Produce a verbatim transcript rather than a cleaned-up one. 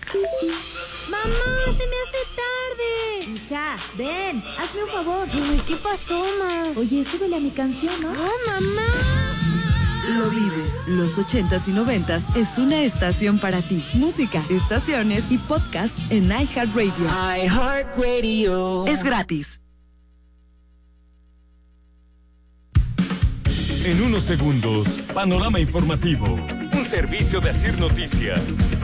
¡Mamá, se me hace tarde! Hija, ven, hazme un favor. Ay, ¿qué pasó, ma? Oye, súbele a mi canción, ¿no? ¡No, mamá! Lo vives. Los ochentas y noventas es una estación para ti. Música, estaciones y podcasts en iHeartRadio. iHeartRadio. Es gratis. En unos segundos, panorama informativo. Un servicio de Asir Noticias.